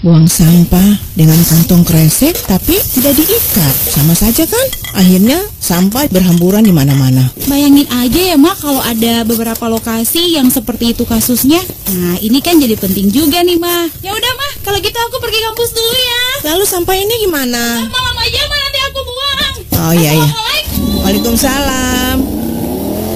Buang sampah dengan kantong kresek tapi tidak diikat. Sama saja kan? Akhirnya sampah berhamburan di mana-mana. Bayangin aja ya, Mak, kalau ada beberapa lokasi yang seperti itu kasusnya. Nah, ini kan jadi penting juga nih, Ma. Ya udah, Ma, kalau gitu aku pergi kampus dulu ya. Lalu sampah ini gimana? Malam aja, Ma, nanti aku buang. Oh iya. Assalamualaikum. Waalaikumsalam.